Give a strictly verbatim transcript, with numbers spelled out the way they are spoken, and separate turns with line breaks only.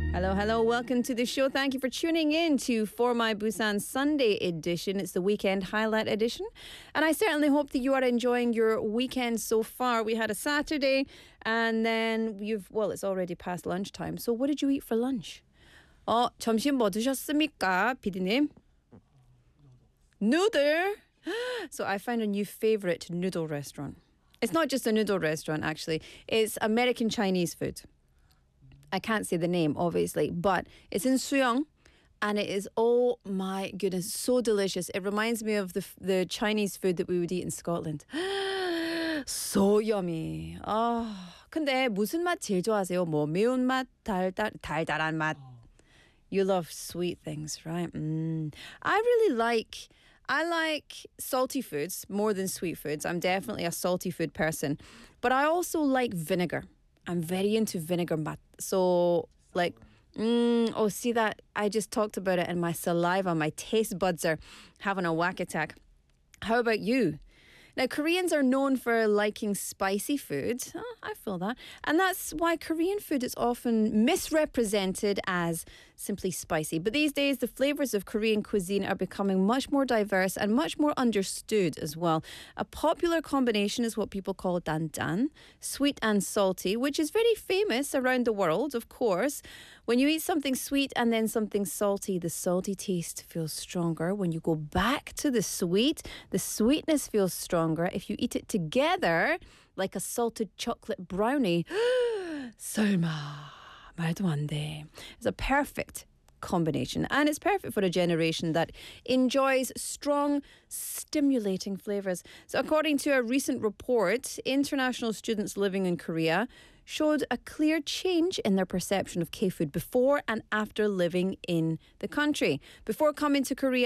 Hello, hello. Welcome to the show. Thank you for tuning in to For My Busan Sunday edition. It's the weekend highlight edition. And I certainly hope that you are enjoying your weekend so far. We had a Saturday and then you've, well, it's already past lunchtime. So what did you eat for lunch? 어, 점심 뭐 드셨습니까, 피디님? Noodle. So I found a new favorite noodle restaurant. It's not just a noodle restaurant, actually. It's American Chinese food. I can't say the name, obviously, but it's in Suyong, and it is, oh my goodness, so delicious. It reminds me of the the Chinese food that we would eat in Scotland. So yummy. 아, 근데 무슨 맛 제일 좋아하세요? 뭐 매운맛, 달달, 달달한 맛. You love sweet things, right? Mm. I really like... I like salty foods more than sweet foods. I'm definitely a salty food person. But I also like vinegar. I'm very into vinegar mat. So, like, mm, oh, see that? I just talked about it and my saliva, my taste buds are having a whack attack. How about you? Now, Koreans are known for liking spicy food. Oh, I feel that. And that's why Korean food is often misrepresented as simply spicy. But these days, the flavors of Korean cuisine are becoming much more diverse and much more understood as well. A popular combination is what people call danjan, sweet and salty, which is very famous around the world, of course. When you eat something sweet and then something salty, the salty taste feels stronger. When you go back to the sweet, the sweetness feels stronger. If you eat it together, like a salted chocolate brownie, 설마, 말도 안 돼. It's a perfect combination, and it's perfect for a generation that enjoys strong, stimulating flavors. So according to a recent report, international students living in Korea showed a clear change in their perception of K-food before and after living in the country. Before coming to Korea,